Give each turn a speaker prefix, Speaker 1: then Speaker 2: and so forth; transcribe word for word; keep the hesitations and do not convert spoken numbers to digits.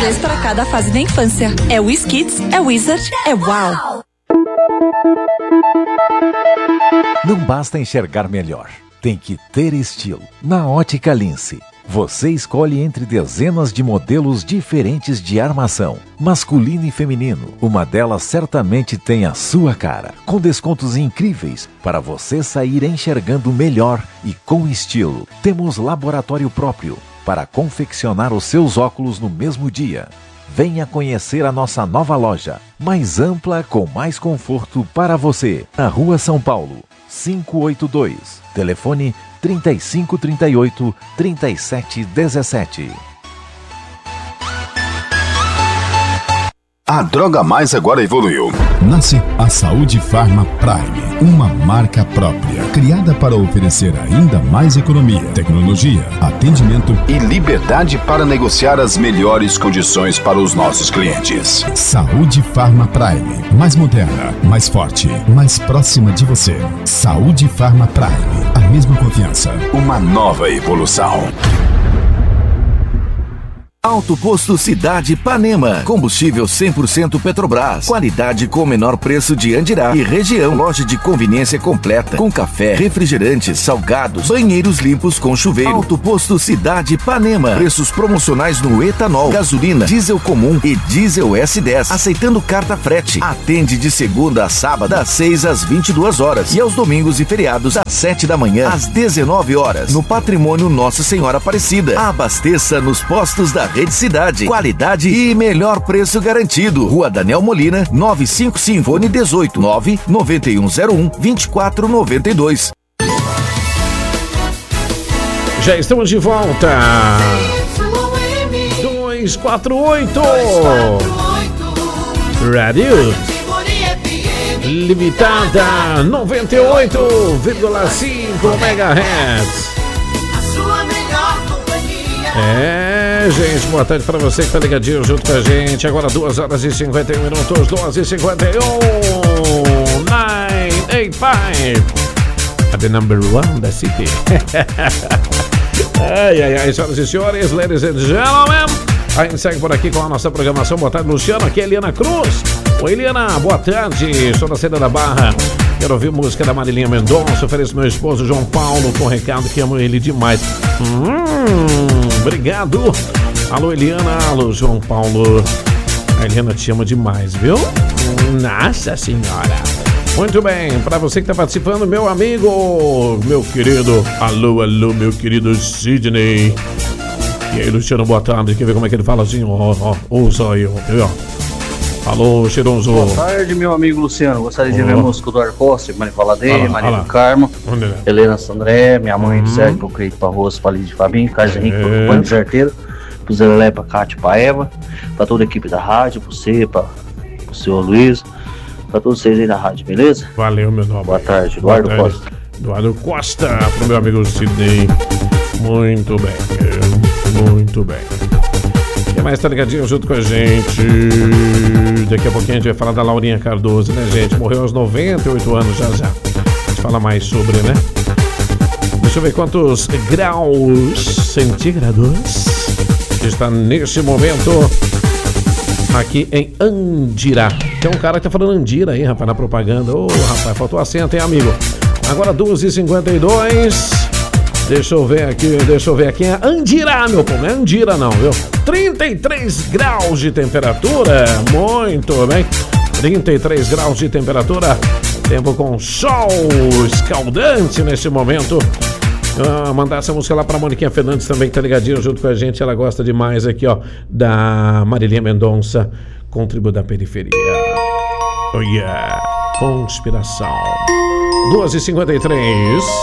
Speaker 1: vez para cada fase da infância. É Wiz Kids, é Wizard, é Wow.
Speaker 2: Não basta enxergar melhor, tem que ter estilo. Na Ótica Lince, você escolhe entre dezenas de modelos diferentes de armação, masculino e feminino. Uma delas certamente tem a sua cara, com descontos incríveis para você sair enxergando melhor e com estilo. Temos laboratório próprio para confeccionar os seus óculos no mesmo dia. Venha conhecer a nossa nova loja, mais ampla, com mais conforto para você. Na Rua São Paulo, quinhentos e oitenta e dois. Telefone trinta e cinco, trinta e oito, trinta e sete, dezessete.
Speaker 3: A Droga Mais agora evoluiu.
Speaker 4: Nasce a Saúde Farma Prime, uma marca própria, criada para oferecer ainda mais economia, tecnologia, atendimento
Speaker 3: e liberdade para negociar as melhores condições para os nossos clientes.
Speaker 4: Saúde Farma Prime, mais moderna, mais forte, mais próxima de você. Saúde Farma Prime, a mesma confiança.
Speaker 3: Uma nova evolução.
Speaker 5: Alto Posto Cidade Ipanema. Combustível cem por cento Petrobras. Qualidade com o menor preço de Andirá e região. Loja de conveniência completa, com café, refrigerantes, salgados, banheiros limpos com chuveiro. Alto Posto Cidade Ipanema. Preços promocionais no etanol, gasolina, diesel comum e diesel S dez. Aceitando carta frete. Atende de segunda a sábado, das seis às vinte e duas horas. E aos domingos e feriados, das sete da manhã às dezenove horas. No Patrimônio Nossa Senhora Aparecida. Abasteça nos postos da Rede Cidade. Qualidade e melhor preço garantido. Rua Daniel Molina, novecentos e cinquenta e cinco, fone dezoito, nove nove um zero um, vinte e quatro noventa e dois.
Speaker 6: Já estamos de volta. duzentos e quarenta e oito. Rádio Limitada noventa e oito vírgula cinco megahertz. É, gente, boa tarde pra você que tá ligadinho junto com a gente. Agora duas horas e cinquenta e um minutos, doze e cinquenta e um. nove oito cinco. The number one da city. Ai, ai, ai, senhoras e senhores, ladies and gentlemen. A gente segue por aqui com a nossa programação. Boa tarde, Luciano. Aqui é Eliana Cruz. Oi, Eliana, boa tarde. Sou da Saída da Barra. Quero ouvir música da Marilinha Mendonça. Ofereço meu esposo João Paulo com recado que amo ele demais. Hum, obrigado. Alô, Eliana. Alô, João Paulo. A Eliana te ama demais, viu? Nossa Senhora. Muito bem. Para você que está participando, meu amigo, meu querido. Alô, alô, meu querido Sidney. E aí, Luciano, boa tarde. Quer ver como é que ele fala assim? Ó, ó, ouça aí, ó. Alô, Cheiroso.
Speaker 7: Boa tarde, meu amigo Luciano. Gostaria de ver a música do Arcosta, Mari Faladeira, Maria do Carmo, Helena Sandré, minha mãe do Sérgio, pro Creito Barroso, Palide de Fabinho, Carlos Henrique, pro Pano dos Arteiros, pro Zé Lelé, pra Cátia, pra Eva, pra toda a equipe da rádio, pro você, pra, pro senhor Luiz, pra todos vocês aí da rádio, beleza?
Speaker 6: Valeu, meu nome.
Speaker 7: Boa tarde, Eduardo
Speaker 6: Boa tarde.
Speaker 7: Costa.
Speaker 6: Eduardo Costa, pro meu amigo Sidney. Muito bem, muito bem. Quem mais tá ligadinho junto com a gente? Daqui a pouquinho a gente vai falar da Laurinha Cardoso, né, gente? Morreu aos noventa e oito anos, já já. A gente fala mais sobre, né? Deixa eu ver quantos graus centígrados está nesse momento aqui em Andirá. Tem um cara que tá falando Andira aí, rapaz, na propaganda. Ô, rapaz, faltou acento, hein, amigo? Agora duas e cinquenta e dois. Deixa eu ver aqui, deixa eu ver aqui. É Andirá, meu povo, não é Andira não, viu? trinta e três graus de temperatura, muito bem. trinta e três graus de temperatura, tempo com sol escaldante nesse momento. Ah, mandar essa música lá pra Moniquinha Fernandes também, que tá ligadinho junto com a gente. Ela gosta demais aqui, ó, da Marilinha Mendonça, com Tribo da Periferia. Oh yeah, Conspiração. duas e cinquenta e três.